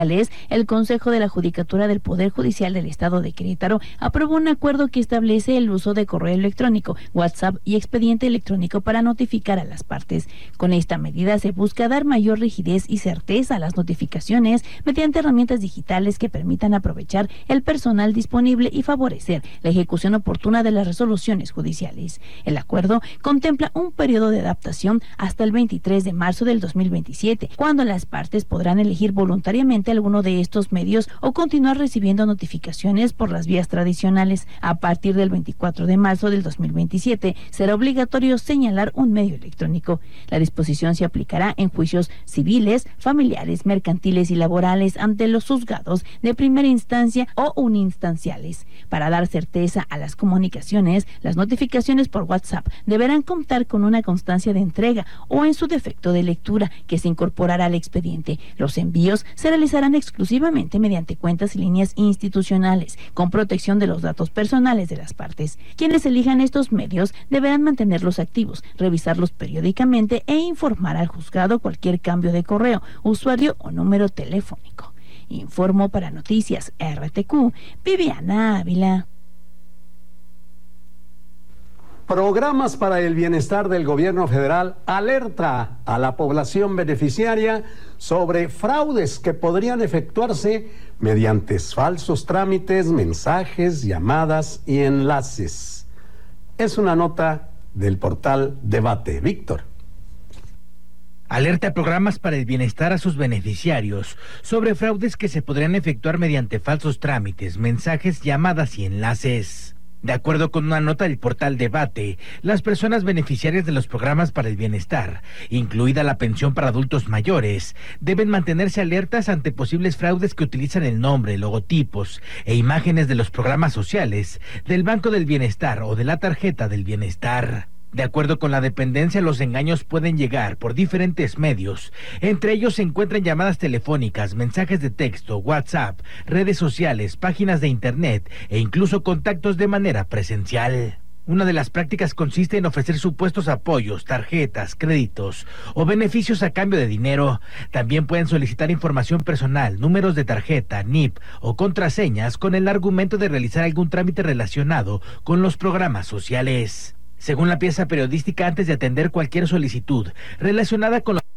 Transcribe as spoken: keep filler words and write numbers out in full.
El Consejo de la Judicatura del Poder Judicial del Estado de Querétaro aprobó un acuerdo que establece el uso de correo electrónico, WhatsApp y expediente electrónico para notificar a las partes. Con esta medida se busca dar mayor rigidez y certeza a las notificaciones mediante herramientas digitales que permitan aprovechar el personal disponible y favorecer la ejecución oportuna de las resoluciones judiciales. El acuerdo contempla un periodo de adaptación hasta el veintitrés de marzo del dos mil veintisiete, cuando las partes podrán elegir voluntariamente alguno de estos medios o continuar recibiendo notificaciones por las vías tradicionales. A partir del veinticuatro de marzo del dos mil veintisiete será obligatorio señalar un medio electrónico. La disposición se aplicará en juicios civiles, familiares, mercantiles y laborales ante los juzgados de primera instancia o uninstanciales. Para dar certeza a las comunicaciones, las notificaciones por WhatsApp deberán contar con una constancia de entrega o, en su defecto, de lectura que se incorporará al expediente. Los envíos se realizarán exclusivamente mediante cuentas y líneas institucionales, con protección de los datos personales de las partes. Quienes elijan estos medios deberán mantenerlos activos, revisarlos periódicamente e informar al juzgado cualquier cambio de correo, usuario o número telefónico. Informó para Noticias R T Q, Viviana Ávila. Programas para el bienestar del gobierno federal alerta a la población beneficiaria sobre fraudes que podrían efectuarse mediante falsos trámites, mensajes, llamadas y enlaces. Es una nota del portal Debate. Víctor. Alerta a programas para el bienestar a sus beneficiarios sobre fraudes que se podrían efectuar mediante falsos trámites, mensajes, llamadas y enlaces. De acuerdo con una nota del portal Debate, las personas beneficiarias de los programas para el bienestar, incluida la pensión para adultos mayores, deben mantenerse alertas ante posibles fraudes que utilizan el nombre, logotipos e imágenes de los programas sociales, del Banco del Bienestar o de la Tarjeta del Bienestar. De acuerdo con la dependencia, los engaños pueden llegar por diferentes medios. Entre ellos se encuentran llamadas telefónicas, mensajes de texto, WhatsApp, redes sociales, páginas de internet e incluso contactos de manera presencial. Una de las prácticas consiste en ofrecer supuestos apoyos, tarjetas, créditos o beneficios a cambio de dinero. También pueden solicitar información personal, números de tarjeta, N I P o contraseñas con el argumento de realizar algún trámite relacionado con los programas sociales. Según la pieza periodística, antes de atender cualquier solicitud relacionada con los